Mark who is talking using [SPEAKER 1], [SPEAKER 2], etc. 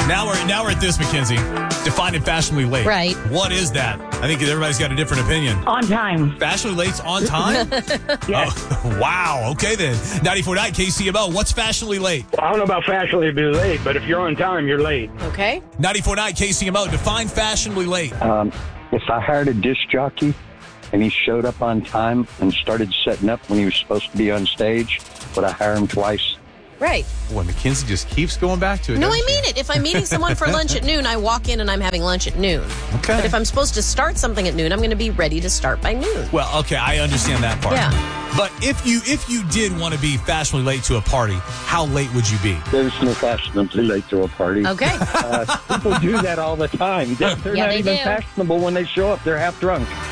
[SPEAKER 1] Now we're at this, Mackenzie. Defining fashionably late.
[SPEAKER 2] Right.
[SPEAKER 1] What is that? I think everybody's got a different opinion.
[SPEAKER 3] On time.
[SPEAKER 1] Fashionably late's on time?
[SPEAKER 3] Yes.
[SPEAKER 1] Oh, wow. Okay, then. 94.9 KCMO. What's fashionably late?
[SPEAKER 4] I don't know about fashionably late, but if you're on time, you're late.
[SPEAKER 2] Okay.
[SPEAKER 1] 94.9 KCMO. Define fashionably late.
[SPEAKER 5] If I hired a disc jockey and he showed up on time and started setting up when he was supposed to be on stage, would I hire him twice?
[SPEAKER 2] Right.
[SPEAKER 1] Boy, Mackenzie just keeps going back to it.
[SPEAKER 2] No, I
[SPEAKER 1] doesn't she?
[SPEAKER 2] mean it. If I'm meeting someone for lunch at noon, I walk in and I'm having lunch at noon.
[SPEAKER 1] Okay.
[SPEAKER 2] But if I'm supposed to start something at noon, I'm going to be ready to start by noon.
[SPEAKER 1] Well, okay, I understand that part.
[SPEAKER 2] Yeah.
[SPEAKER 1] But if you did want to be fashionably late to a party, how late would you be?
[SPEAKER 5] There's no fashionably late to a party.
[SPEAKER 2] Okay.
[SPEAKER 5] People do that all the time. They're
[SPEAKER 2] Yeah,
[SPEAKER 5] not
[SPEAKER 2] they
[SPEAKER 5] even
[SPEAKER 2] do.
[SPEAKER 5] fashionable when they show up. They're half drunk.